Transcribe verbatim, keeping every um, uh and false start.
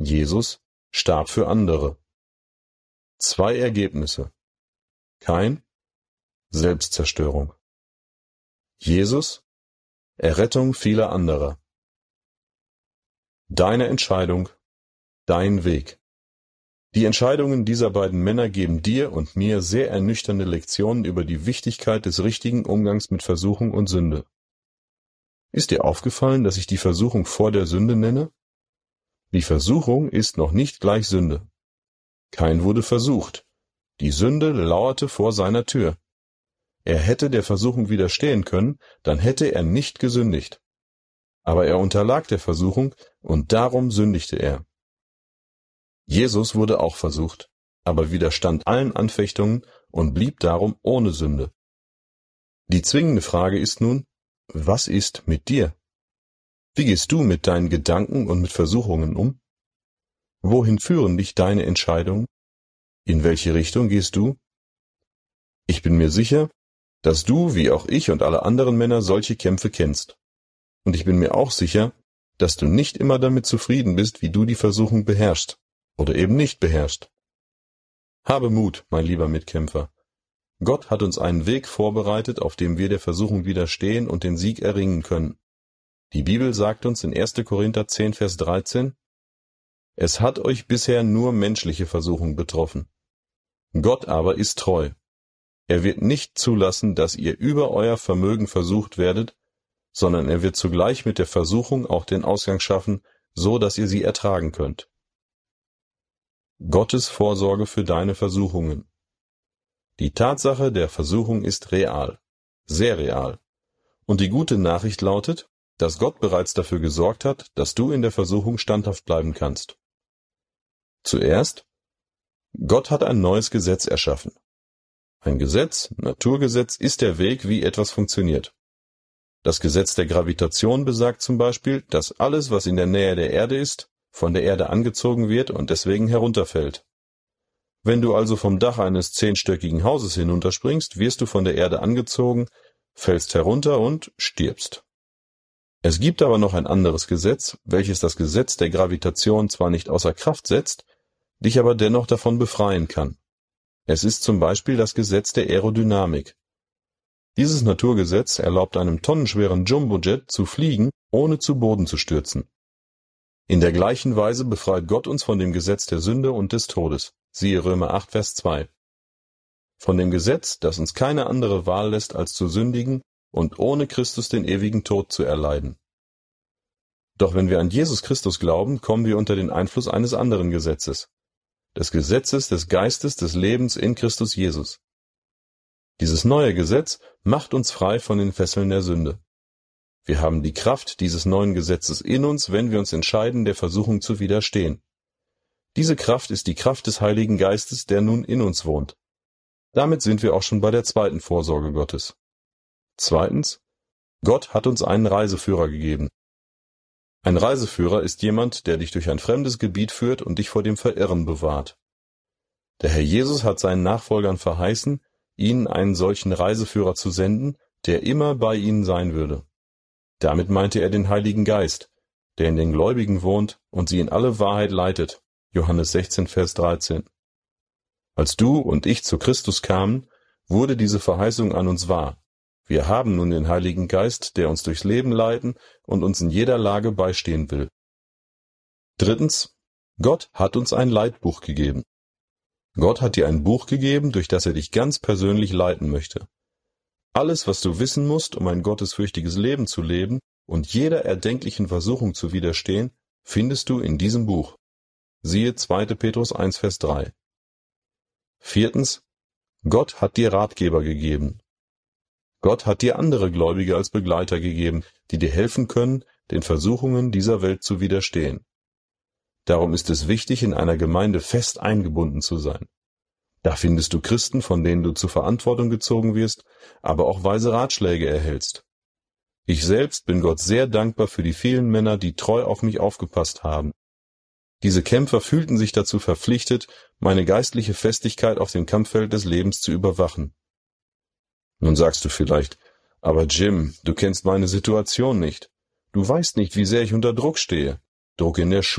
Jesus starb für andere. Zwei Ergebnisse. Kain, Selbstzerstörung. Jesus, Errettung vieler anderer. Deine Entscheidung, dein Weg. Die Entscheidungen dieser beiden Männer geben dir und mir sehr ernüchternde Lektionen über die Wichtigkeit des richtigen Umgangs mit Versuchung und Sünde. Ist dir aufgefallen, dass ich die Versuchung vor der Sünde nenne? Die Versuchung ist noch nicht gleich Sünde. Kain wurde versucht. Die Sünde lauerte vor seiner Tür. Er hätte der Versuchung widerstehen können, dann hätte er nicht gesündigt. Aber er unterlag der Versuchung und darum sündigte er. Jesus wurde auch versucht, aber widerstand allen Anfechtungen und blieb darum ohne Sünde. Die zwingende Frage ist nun, was ist mit dir? Wie gehst du mit deinen Gedanken und mit Versuchungen um? Wohin führen dich deine Entscheidungen? In welche Richtung gehst du? Ich bin mir sicher, dass du, wie auch ich und alle anderen Männer, solche Kämpfe kennst. Und ich bin mir auch sicher, dass du nicht immer damit zufrieden bist, wie du die Versuchung beherrschst oder eben nicht beherrschst. Habe Mut, mein lieber Mitkämpfer. Gott hat uns einen Weg vorbereitet, auf dem wir der Versuchung widerstehen und den Sieg erringen können. Die Bibel sagt uns in erster Korinther zehn, Vers dreizehn, es hat euch bisher nur menschliche Versuchung betroffen. Gott aber ist treu. Er wird nicht zulassen, dass ihr über euer Vermögen versucht werdet, sondern er wird zugleich mit der Versuchung auch den Ausgang schaffen, so dass ihr sie ertragen könnt. Gottes Vorsorge für deine Versuchungen. Die Tatsache der Versuchung ist real, sehr real. Und die gute Nachricht lautet, dass Gott bereits dafür gesorgt hat, dass du in der Versuchung standhaft bleiben kannst. Zuerst, Gott hat ein neues Gesetz erschaffen. Ein Gesetz, Naturgesetz, ist der Weg, wie etwas funktioniert. Das Gesetz der Gravitation besagt zum Beispiel, dass alles, was in der Nähe der Erde ist, von der Erde angezogen wird und deswegen herunterfällt. Wenn du also vom Dach eines zehnstöckigen Hauses hinunterspringst, wirst du von der Erde angezogen, fällst herunter und stirbst. Es gibt aber noch ein anderes Gesetz, welches das Gesetz der Gravitation zwar nicht außer Kraft setzt, dich aber dennoch davon befreien kann. Es ist zum Beispiel das Gesetz der Aerodynamik. Dieses Naturgesetz erlaubt einem tonnenschweren Jumbojet zu fliegen, ohne zu Boden zu stürzen. In der gleichen Weise befreit Gott uns von dem Gesetz der Sünde und des Todes. Siehe Römer acht, Vers zwei. Von dem Gesetz, das uns keine andere Wahl lässt, als zu sündigen und ohne Christus den ewigen Tod zu erleiden. Doch wenn wir an Jesus Christus glauben, kommen wir unter den Einfluss eines anderen Gesetzes, des Gesetzes des Geistes des Lebens in Christus Jesus. Dieses neue Gesetz macht uns frei von den Fesseln der Sünde. Wir haben die Kraft dieses neuen Gesetzes in uns, wenn wir uns entscheiden, der Versuchung zu widerstehen. Diese Kraft ist die Kraft des Heiligen Geistes, der nun in uns wohnt. Damit sind wir auch schon bei der zweiten Vorsorge Gottes. Zweitens, Gott hat uns einen Reiseführer gegeben. Ein Reiseführer ist jemand, der dich durch ein fremdes Gebiet führt und dich vor dem Verirren bewahrt. Der Herr Jesus hat seinen Nachfolgern verheißen, ihnen einen solchen Reiseführer zu senden, der immer bei ihnen sein würde. Damit meinte er den Heiligen Geist, der in den Gläubigen wohnt und sie in alle Wahrheit leitet. Johannes sechzehn, Vers dreizehn. Als du und ich zu Christus kamen, wurde diese Verheißung an uns wahr. Wir haben nun den Heiligen Geist, der uns durchs Leben leiten und uns in jeder Lage beistehen will. Drittens, Gott hat uns ein Leitbuch gegeben. Gott hat dir ein Buch gegeben, durch das er dich ganz persönlich leiten möchte. Alles, was du wissen musst, um ein gottesfürchtiges Leben zu leben und jeder erdenklichen Versuchung zu widerstehen, findest du in diesem Buch. Siehe zweiter Petrus eins, Vers drei. Viertens, Gott hat dir Ratgeber gegeben. Gott hat dir andere Gläubige als Begleiter gegeben, die dir helfen können, den Versuchungen dieser Welt zu widerstehen. Darum ist es wichtig, in einer Gemeinde fest eingebunden zu sein. Da findest du Christen, von denen du zur Verantwortung gezogen wirst, aber auch weise Ratschläge erhältst. Ich selbst bin Gott sehr dankbar für die vielen Männer, die treu auf mich aufgepasst haben. Diese Kämpfer fühlten sich dazu verpflichtet, meine geistliche Festigkeit auf dem Kampffeld des Lebens zu überwachen. Nun sagst du vielleicht, aber Jim, du kennst meine Situation nicht. Du weißt nicht, wie sehr ich unter Druck stehe. Druck in der Schule.